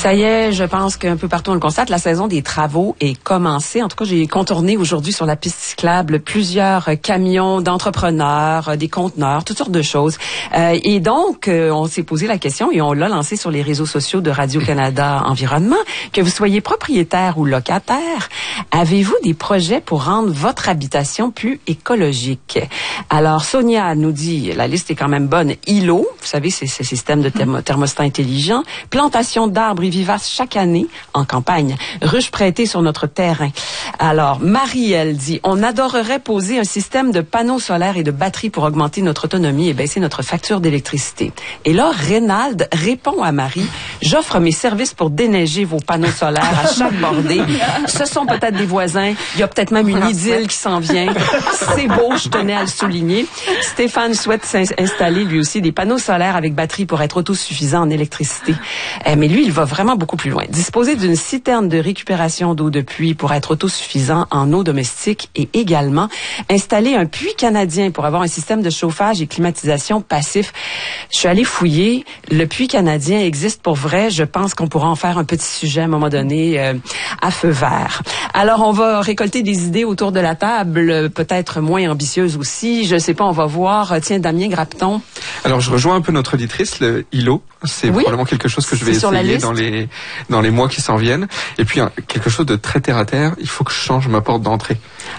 Ça y est, je pense qu'un peu partout on le constate, la saison des travaux est commencée. En tout cas, j'ai contourné aujourd'hui sur la piste cyclable plusieurs camions d'entrepreneurs, des conteneurs, toutes sortes de choses. Et donc, on s'est posé la question et on l'a lancé sur les réseaux sociaux de Radio-Canada Environnement, que vous soyez propriétaire ou locataire, avez-vous des projets pour rendre votre habitation plus écologique? Alors, Sonia nous dit, la liste est quand même bonne, îlot, vous savez, c'est ce système de thermostat intelligent, plantation d'arbres et vivaces chaque année en campagne, ruches prêtées sur notre terrain. Alors, Marie, elle dit, on adorerait poser un système de panneaux solaires et de batteries pour augmenter notre autonomie et baisser notre facture d'électricité. Et là, Reynald répond à Marie, j'offre mes services pour déneiger vos panneaux solaires à chaque bordée. Ce sont peut-être des voisins. Il y a peut-être même une idylle qui s'en vient. C'est beau, je tenais à le souligner. Stéphane souhaite installer lui aussi des panneaux solaires avec batterie pour être autosuffisant en électricité. Mais lui, il va vraiment beaucoup plus loin. Disposer d'une citerne de récupération d'eau de pluie pour être autosuffisant en eau domestique et également installer un puits canadien pour avoir un système de chauffage et climatisation passif. Je suis allée fouiller. Le puits canadien existe pour vrai. Je pense qu'on pourra en faire un petit sujet à un moment donné à feu vert. Alors, on va récolter des idées autour de la table, peut-être moins ambitieuses aussi. Je sais pas, on va voir. Tiens, Damien Grapton. Alors, je rejoins un peu notre auditrice, le îlot. C'est probablement quelque chose que je vais essayer dans les mois qui s'en viennent. Et puis, quelque chose de très terre à terre, il faut que je change ma porte d'entrée.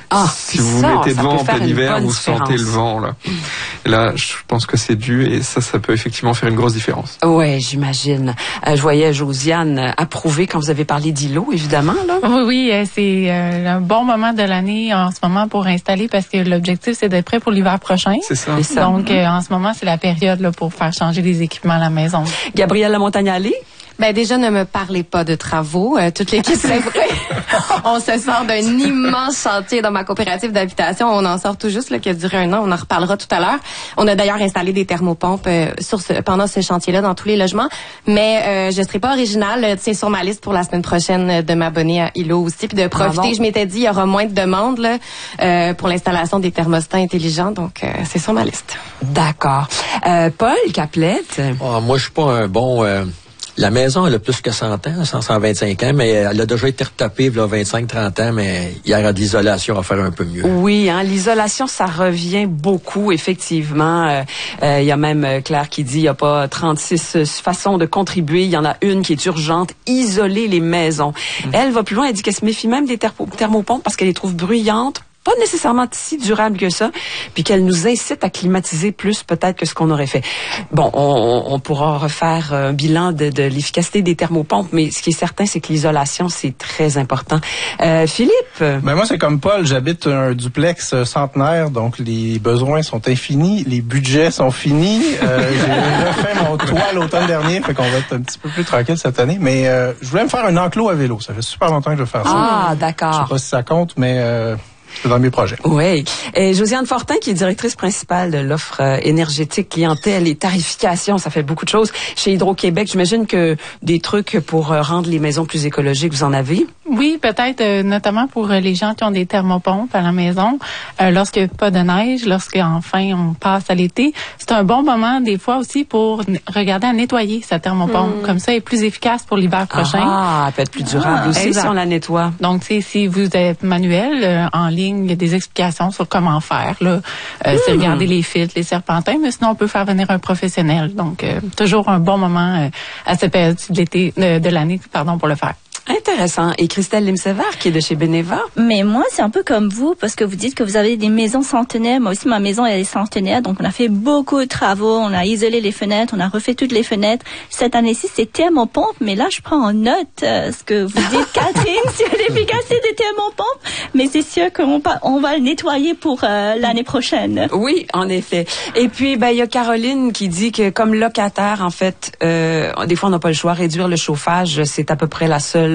Si vous vous mettez devant en plein hiver, vous sentez le vent, là. Et là, je pense que c'est dû et ça peut effectivement faire une grosse différence. Ouais, j'imagine. Je voyais Josiane approuver quand vous avez parlé d'îlot, évidemment, là. Oui, c'est un bon moment de l'année en ce moment pour installer parce que l'objectif, c'est d'être prêt pour l'hiver prochain. C'est ça. Donc, en ce moment, c'est la période là, pour faire changer les équipements à la maison. Gabrielle Lamontagne-Allé? Ben déjà, ne me parlez pas de travaux. Toute l'équipe, c'est vrai. On se sort d'un immense chantier dans ma coopérative d'habitation. On en sort tout juste, là, qui a duré 1 an. On en reparlera tout à l'heure. On a d'ailleurs installé des thermopompes pendant ce chantier-là dans tous les logements. Mais je serai pas originale. C'est sur ma liste pour la semaine prochaine de m'abonner à îlot aussi, puis de profiter. Je m'étais dit, il y aura moins de demandes là, pour l'installation des thermostats intelligents. Donc, c'est sur ma liste. D'accord. Paul Caplette? Moi, je suis pas un bon... La maison, elle a plus que 100 ans, 125 ans, mais elle a déjà été retapée il y a 25-30 ans, mais il y aura de l'isolation à faire un peu mieux. Oui, l'isolation, ça revient beaucoup, effectivement. Il y a même Claire qui dit il n'y a pas 36 façons de contribuer. Il y en a une qui est urgente, isoler les maisons. Elle va plus loin, elle dit qu'elle se méfie même des thermopompes parce qu'elle les trouve bruyantes, pas nécessairement si durable que ça, puis qu'elle nous incite à climatiser plus peut-être que ce qu'on aurait fait. Bon, on pourra refaire un bilan de l'efficacité des thermopompes, mais ce qui est certain, c'est que l'isolation, c'est très important. Philippe? Ben moi, c'est comme Paul, j'habite un duplex centenaire, donc les besoins sont infinis, les budgets sont finis. J'ai refait mon toit l'automne dernier, fait qu'on va être un petit peu plus tranquille cette année, mais je voulais me faire un enclos à vélo. Ça fait super longtemps que je veux faire ça. Ah, d'accord. Je sais pas si ça compte, mais... c'est dans mes projets. Oui. Et Josiane Fortin, qui est directrice principale de l'offre énergétique, clientèle et tarification, ça fait beaucoup de choses. Chez Hydro-Québec, j'imagine que des trucs pour rendre les maisons plus écologiques, vous en avez? Oui, peut-être notamment pour les gens qui ont des thermopompes à la maison. Lorsqu'il n'y a pas de neige, lorsqu'enfin on passe à l'été, c'est un bon moment des fois aussi pour regarder à nettoyer sa thermopompe. Comme ça, elle est plus efficace pour l'hiver prochain. Ah, elle peut être plus durable aussi si on la nettoie. Donc, si vous êtes manuel, en ligne, il y a des explications sur comment faire. Là, c'est regarder les filtres, les serpentins, mais sinon on peut faire venir un professionnel. Donc, toujours un bon moment à cette période de l'été, de l'année, pour le faire. Intéressant. Et Christelle Limsever, qui est de chez Beneva? Mais moi, c'est un peu comme vous, parce que vous dites que vous avez des maisons centenaires. Moi aussi, ma maison, elle est centenaire. Donc, on a fait beaucoup de travaux. On a isolé les fenêtres. On a refait toutes les fenêtres. Cette année-ci, c'est thermopompe. Mais là, je prends en note ce que vous dites, Catherine, sur l'efficacité des thermopompes. Mais c'est sûr qu'on va le nettoyer pour l'année prochaine. Oui, en effet. Et puis, il y a Caroline qui dit que comme locataire, en fait, des fois, on n'a pas le choix. Réduire le chauffage, c'est à peu près la seule